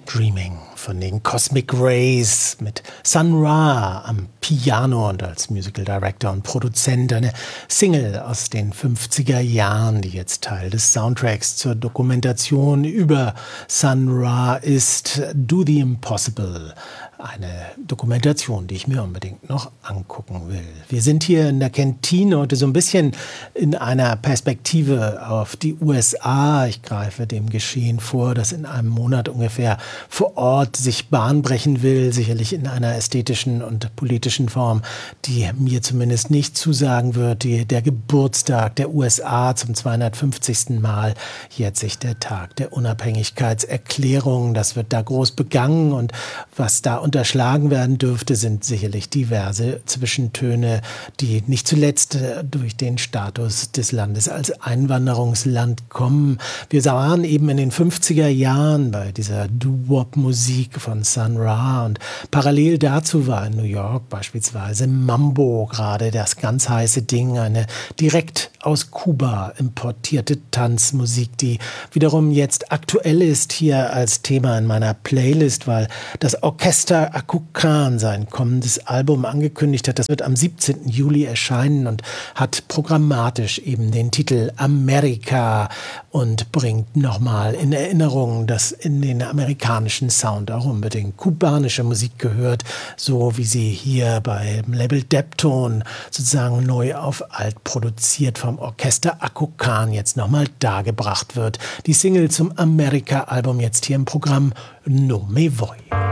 Dreaming von den Cosmic Rays mit Sun Ra am Piano und als Musical Director und Produzent. Eine Single aus den 50er Jahren, die jetzt Teil des Soundtracks zur Dokumentation über Sun Ra ist. Do the Impossible. Eine Dokumentation, die ich mir unbedingt noch angucken will. Wir sind hier in der Kantine heute so ein bisschen in einer Perspektive auf die USA. Ich greife dem Geschehen vor, das in einem Monat ungefähr vor Ort sich Bahn brechen will, sicherlich in einer ästhetischen und politischen Form, die mir zumindest nicht zusagen wird. Der Geburtstag der USA zum 250. Mal jährt sich der Tag der Unabhängigkeitserklärung. Das wird da groß begangen und was da unterschlagen werden dürfte, sind sicherlich diverse Zwischentöne, die nicht zuletzt durch den Status des Landes als Einwanderungsland kommen. Wir waren eben in den 50er Jahren bei dieser Doo-Wop-Musik von Sun Ra und parallel dazu war in New York beispielsweise Mambo gerade das ganz heiße Ding, eine direkt aus Kuba importierte Tanzmusik, die wiederum jetzt aktuell ist hier als Thema in meiner Playlist, weil das Orchester Akukan sein kommendes Album angekündigt hat. Das wird am 17. Juli erscheinen und hat programmatisch eben den Titel Amerika und bringt nochmal in Erinnerung, dass in den amerikanischen Sound auch unbedingt kubanische Musik gehört, so wie sie hier beim Label Deptone sozusagen neu auf alt produziert vom Orchester Akukan jetzt nochmal dargebracht wird. Die Single zum Amerika-Album jetzt hier im Programm No Me Voy.